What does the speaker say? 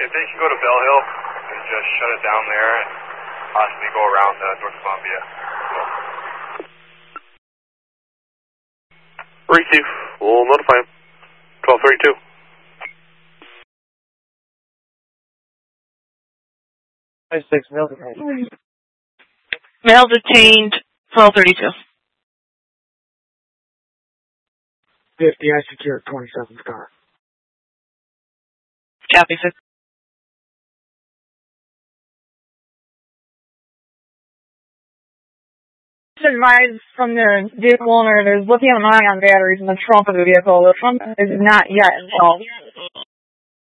if they can go to Bell Hill and just shut it down there and possibly go around North Columbia. Receive. We'll notify him. 1232. Male detained 1232. 50, I secured 27th car. Copy, 50. Advised from the vehicle owner there's lithium-ion batteries in the trunk of the vehicle. The trunk is not yet involved.